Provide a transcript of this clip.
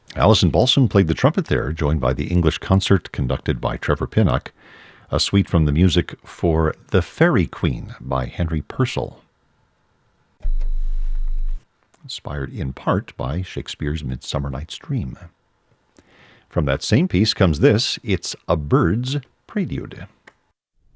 Alison Balsom played the trumpet there, joined by the English concert conducted by Trevor Pinnock, a suite from the music for The Fairy Queen by Henry Purcell, inspired in part by Shakespeare's Midsummer Night's Dream. From that same piece comes this, it's a bird's prelude.